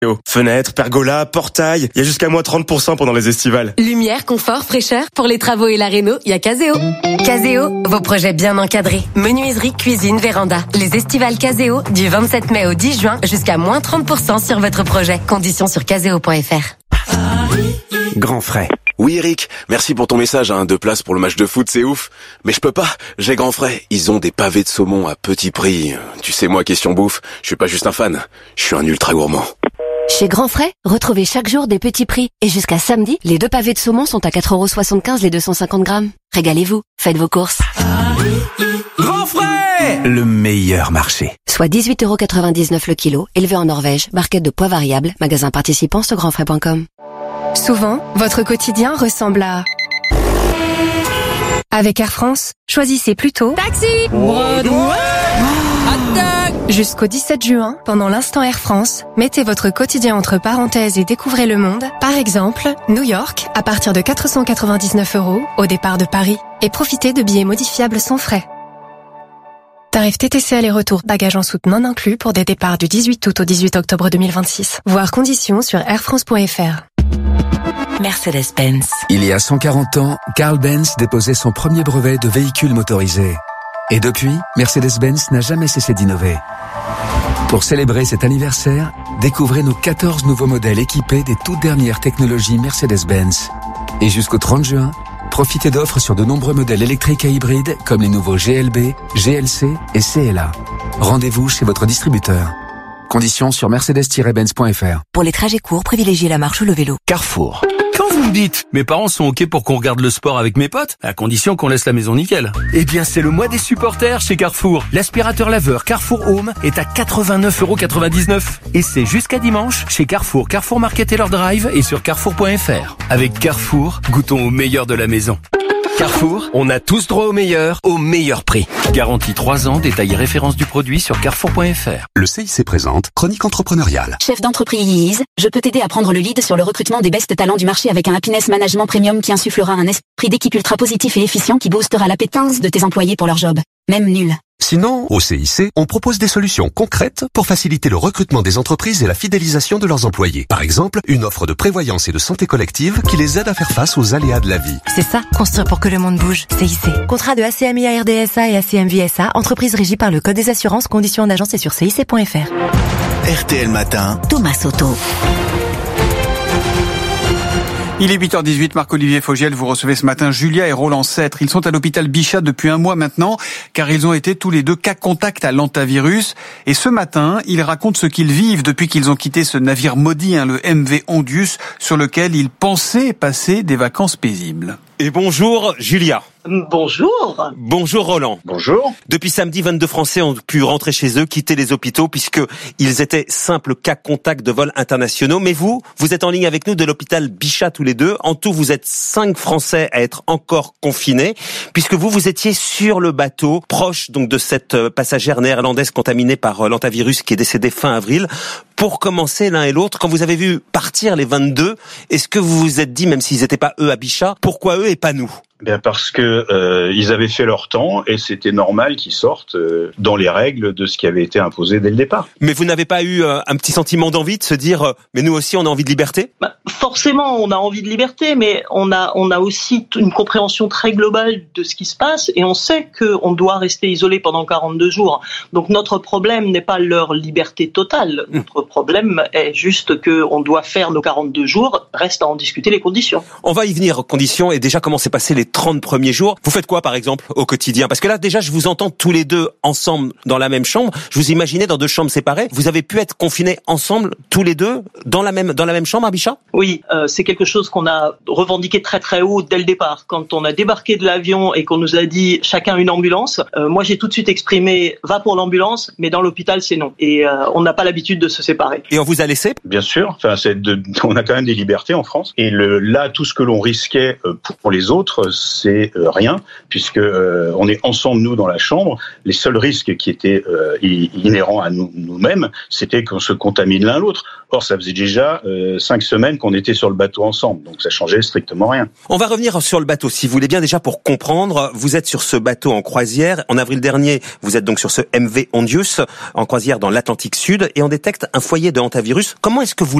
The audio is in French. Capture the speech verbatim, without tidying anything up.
Fenêtres, pergola, portail, il y a jusqu'à moins trente pour cent pendant les estivales. Lumière, confort, fraîcheur, pour les travaux et la réno, il y a Caseo. Caseo, vos projets bien encadrés. Menuiserie, cuisine, véranda. Les estivales Caseo, du vingt-sept mai au dix juin, jusqu'à moins trente pour cent sur votre projet. Conditions sur caseo point f r. Grand frais. Oui Eric, merci pour ton message, hein, deux places pour le match de foot, c'est ouf. Mais je peux pas, j'ai Grand Frais, ils ont des pavés de saumon à petit prix. Tu sais moi, question bouffe, je suis pas juste un fan, je suis un ultra gourmand. Chez Grand Frais, retrouvez chaque jour des petits prix. Et jusqu'à samedi, les deux pavés de saumon sont à quatre euros soixante-quinze les deux cent cinquante grammes. Régalez-vous, faites vos courses. Grand Frais, le meilleur marché. Soit dix-huit euros quatre-vingt-dix-neuf le kilo, élevé en Norvège, barquette de poids variable, magasin participant sur grand frais point com. Souvent, votre quotidien ressemble à... Avec Air France, choisissez plutôt Taxi Broadway. Attaque. Jusqu'au dix-sept juin, pendant l'instant Air France, mettez votre quotidien entre parenthèses et découvrez le monde. Par exemple, New York, à partir de quatre cent quatre-vingt-dix-neuf euros au départ de Paris. Et profitez de billets modifiables sans frais. Tarif T T C aller-retour, bagages en soute non inclus pour des départs du dix-huit août au dix-huit octobre deux mille vingt-six. Voir conditions sur air france point f r. Mercedes-Benz. Il y a cent quarante ans, Carl Benz déposait son premier brevet de véhicule motorisé. Et depuis, Mercedes-Benz n'a jamais cessé d'innover. Pour célébrer cet anniversaire, découvrez nos quatorze nouveaux modèles équipés des toutes dernières technologies Mercedes-Benz. Et jusqu'au trente juin, profitez d'offres sur de nombreux modèles électriques et hybrides comme les nouveaux G L B, G L C et C L A. Rendez-vous chez votre distributeur. Conditions sur mercedes tiret benz point f r. Pour les trajets courts, privilégiez la marche ou le vélo. Carrefour. Quand vous me dites, mes parents sont ok pour qu'on regarde le sport avec mes potes, à condition qu'on laisse la maison nickel. Eh bien, c'est le mois des supporters chez Carrefour. L'aspirateur laveur Carrefour Home est à quatre-vingt-neuf euros quatre-vingt-dix-neuf. Et c'est jusqu'à dimanche chez Carrefour, Carrefour Market et leur drive et sur carrefour point f r. Avec Carrefour, goûtons au meilleur de la maison. Carrefour, on a tous droit au meilleur, au meilleur prix. Garantie trois ans, détail et référence du produit sur carrefour point f r. Le C I C présente Chronique entrepreneuriale. Chef d'entreprise, je peux t'aider à prendre le lead sur le recrutement des best talents du marché avec un Happiness Management Premium qui insufflera un esprit d'équipe ultra positif et efficient qui boostera l'appétence de tes employés pour leur job. Même nul. Sinon, au C I C, on propose des solutions concrètes pour faciliter le recrutement des entreprises et la fidélisation de leurs employés. Par exemple, une offre de prévoyance et de santé collective qui les aide à faire face aux aléas de la vie. C'est ça, construire pour que le monde bouge. C I C. Contrat de A C M I A R D S A et A C M V S A, entreprise régie par le Code des assurances, conditions en agence et sur C I C point F R. R T L Matin. Thomas Soto. Il est huit heures dix-huit, Marc-Olivier Fogiel, vous recevez ce matin Julia et Roland Sêtre. Ils sont à l'hôpital Bichat depuis un mois maintenant, car ils ont été tous les deux cas contacts à l'antavirus. Et ce matin, ils racontent ce qu'ils vivent depuis qu'ils ont quitté ce navire maudit, hein, le M V Ondius, sur lequel ils pensaient passer des vacances paisibles. Et bonjour Julia. Bonjour. Bonjour Roland. Bonjour. Depuis samedi, vingt-deux Français ont pu rentrer chez eux, quitter les hôpitaux, puisque ils étaient simples cas contacts de vols internationaux. Mais vous, vous êtes en ligne avec nous de l'hôpital Bichat tous les deux. En tout, vous êtes cinq Français à être encore confinés, puisque vous, vous étiez sur le bateau, proche donc de cette passagère néerlandaise contaminée par l'antavirus qui est décédée fin avril. Pour commencer l'un et l'autre, quand vous avez vu partir les vingt-deux, est-ce que vous vous êtes dit, même s'ils n'étaient pas eux à Bichat, pourquoi eux et pas nous ? Bien parce que euh, ils avaient fait leur temps et c'était normal qu'ils sortent euh, dans les règles de ce qui avait été imposé dès le départ. Mais vous n'avez pas eu euh, un petit sentiment d'envie de se dire euh, mais nous aussi on a envie de liberté ? Bah, forcément on a envie de liberté, mais on a on a aussi une compréhension très globale de ce qui se passe et on sait que on doit rester isolé pendant quarante-deux jours. Donc notre problème n'est pas leur liberté totale. Mmh. Notre problème est juste que on doit faire nos quarante-deux jours. Reste à en discuter les conditions. On va y venir aux conditions et déjà comment s'est passé les trente premiers jours. Vous faites quoi, par exemple, au quotidien ? Parce que là, déjà, je vous entends tous les deux ensemble dans la même chambre. Je vous imaginais dans deux chambres séparées. Vous avez pu être confinés ensemble, tous les deux, dans la même, dans la même chambre à Bichat ? Oui, euh, c'est quelque chose qu'on a revendiqué très très haut dès le départ. Quand on a débarqué de l'avion et qu'on nous a dit chacun une ambulance, euh, moi j'ai tout de suite exprimé va pour l'ambulance, mais dans l'hôpital c'est non. Et euh, on n'a pas l'habitude de se séparer. Et on vous a laissé ? Bien sûr. Enfin, c'est de, on a quand même des libertés en France. Et le, là, tout ce que l'on risquait pour les autres, c'est euh, rien, puisque euh, on est ensemble, nous, dans la chambre. Les seuls risques qui étaient euh, inhérents à nous, nous-mêmes, c'était qu'on se contamine l'un l'autre. Or, ça faisait déjà euh, cinq semaines qu'on était sur le bateau ensemble, donc ça changeait strictement rien. On va revenir sur le bateau, si vous voulez bien, déjà pour comprendre. Vous êtes sur ce bateau en croisière. En avril dernier, vous êtes donc sur ce M V Ondius, en croisière dans l'Atlantique Sud, et on détecte un foyer de hantavirus. Comment est-ce que vous